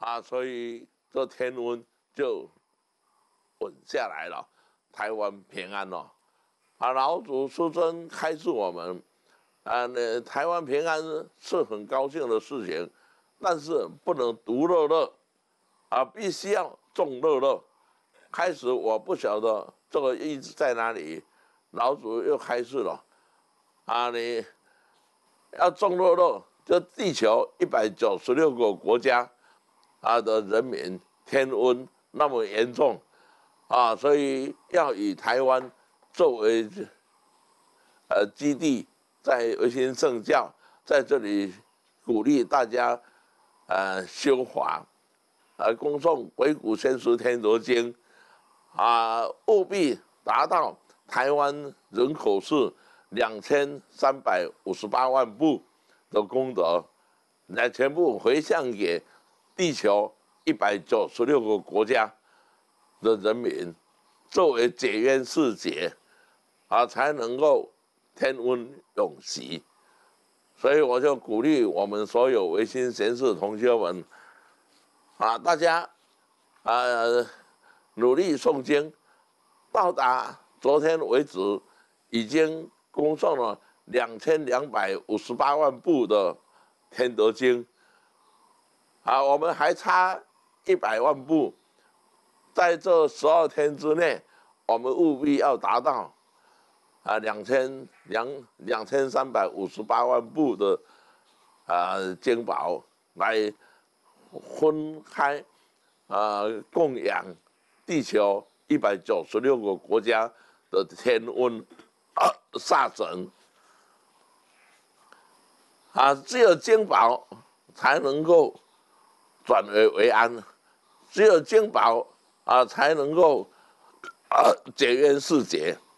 所以这天温就稳下来了，台湾平安了。老祖出征开示我们，台湾平安是很高兴的事情，但是不能独乐乐，必须要众乐乐。开始我不晓得这个意思在哪里，老祖又开示了，你要众乐乐，就地球196个国家的人民天温那么严重所以要以台湾作为基地，在维新圣教在这里鼓励大家修法，恭诵鬼谷先师天德经务必达到台湾人口是2358万部的功德，来全部回向给地球196个国家的人民，作为解冤释结才能够天温永息。所以我就鼓励我们所有维新贤士同学们大家努力诵经，到达昨天为止，已经恭诵了2258万部的天德经我们还差100万部，在这12天之内，我们务必要达到2358万部的经宝来分开供养地球196个国家的天温煞神只有经宝才能够转危为安，只有经宝才能够解冤释结。